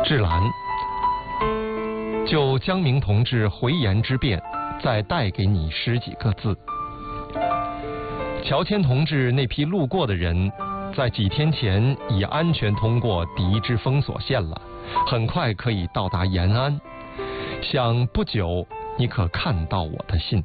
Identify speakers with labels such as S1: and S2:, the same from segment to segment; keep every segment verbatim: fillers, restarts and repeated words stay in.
S1: 致兰，就江明同志回言之辩，再带给你十几个字。乔迁同志那批路过的人，在几天前已安全通过敌之封锁线了，很快可以到达延安。想不久你可看到我的信。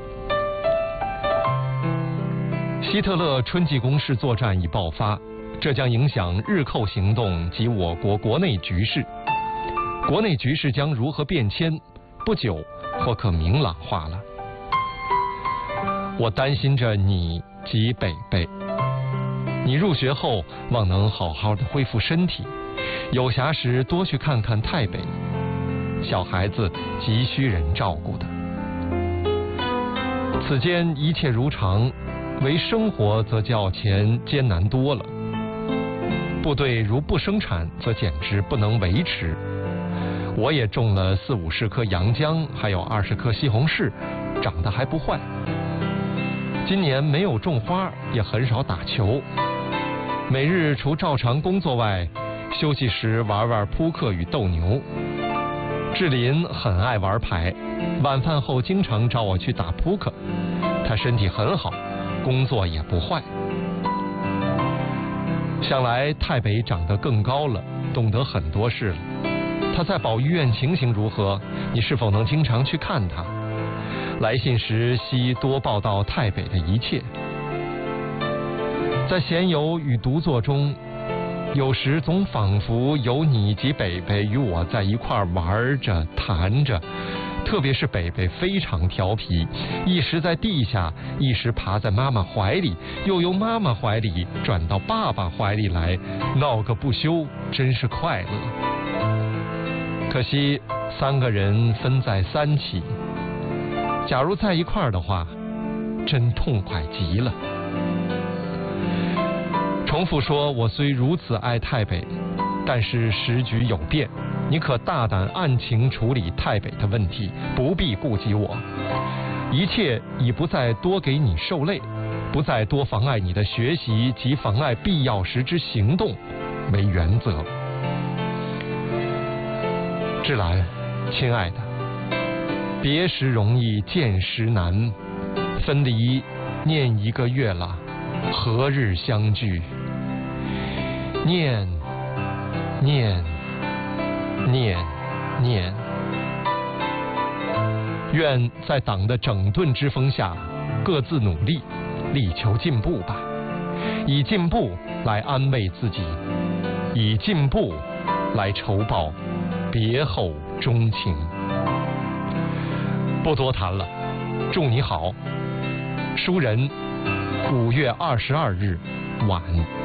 S1: 希特勒春季攻势作战已爆发，这将影响日寇行动及我国国内局势。国内局势将如何变迁，不久或可明朗化了。我担心着你及北北，你入学后望能好好的恢复身体，有暇时多去看看太北。小孩子急需人照顾的。此间一切如常，唯生活则较前艰难多了。部队如不生产，则简直不能维持。我也种了四五十棵洋姜，还有二十棵西红柿，长得还不坏。今年没有种花，也很少打球。每日除照常工作外，休息时玩玩扑克与斗牛。志林很爱玩牌，晚饭后经常找我去打扑克。他身体很好，工作也不坏。想来太北长得更高了，懂得很多事了。他在保育院情形如何？你是否能经常去看他？来信时希多报道太北的一切。在闲游与独坐中，有时总仿佛有你及北北与我在一块玩着谈着，特别是北北非常调皮，一时在地下，一时爬在妈妈怀里，又由妈妈怀里转到爸爸怀里来，闹个不休，真是快乐。可惜三个人分在三起，假如在一块儿的话，真痛快极了。重复说，我虽如此爱太北，但是时局有变，你可大胆按情处理太北的问题，不必顾及我。一切已不再多给你受累，不再多妨碍你的学习及妨碍必要时之行动为原则。志兰，亲爱的，别时容易见时难，分离念一个月了，何日相聚？念念念念，愿在党的整顿之风下，各自努力，力求进步吧。以进步来安慰自己，以进步来酬报别后钟情。不多谈了，祝你好。书人，五月二十二日晚。